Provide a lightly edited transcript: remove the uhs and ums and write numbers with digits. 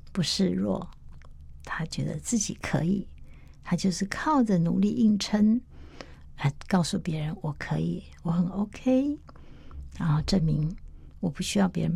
不示弱，他觉得自己可以，他就是靠着努力硬撑来告诉别人我可以，我很 OK，然后证明我不需要别人